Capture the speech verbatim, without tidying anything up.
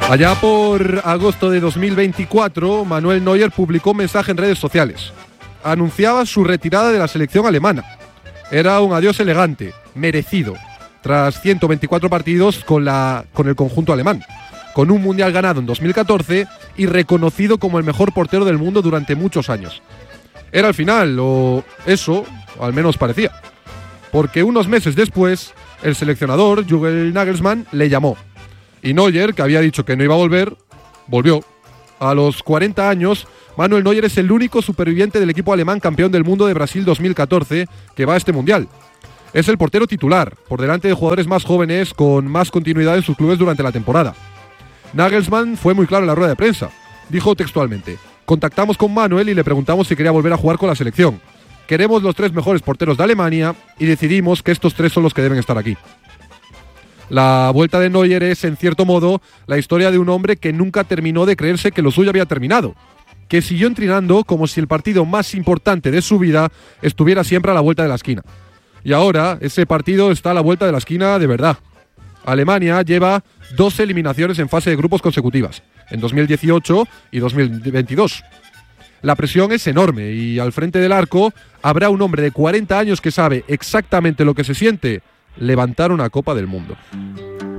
Allá por agosto de dos mil veinticuatro, Manuel Neuer publicó un mensaje en redes sociales. Anunciaba su retirada de la selección alemana. Era un adiós elegante, merecido, tras ciento veinticuatro partidos con, la, con el conjunto alemán, con un mundial ganado en dos mil catorce y reconocido como el mejor portero del mundo durante muchos años. Era el final, o eso al menos parecía, porque unos meses después el seleccionador Julian Nagelsmann le llamó. Y Neuer, que había dicho que no iba a volver, volvió. A los cuarenta años, Manuel Neuer es el único superviviente del equipo alemán campeón del mundo de Brasil dos mil catorce que va a este mundial. Es el portero titular, por delante de jugadores más jóvenes con más continuidad en sus clubes durante la temporada. Nagelsmann fue muy claro en la rueda de prensa. Dijo textualmente: contactamos con Manuel y le preguntamos si quería volver a jugar con la selección. Queremos los tres mejores porteros de Alemania y decidimos que estos tres son los que deben estar aquí. La vuelta de Neuer es, en cierto modo, la historia de un hombre que nunca terminó de creerse que lo suyo había terminado, que siguió entrenando como si el partido más importante de su vida estuviera siempre a la vuelta de la esquina. Y ahora ese partido está a la vuelta de la esquina de verdad. Alemania lleva dos eliminaciones en fase de grupos consecutivas, en dos mil dieciocho y dos mil veintidós. La presión es enorme y al frente del arco habrá un hombre de cuarenta años que sabe exactamente lo que se siente levantar una Copa del Mundo.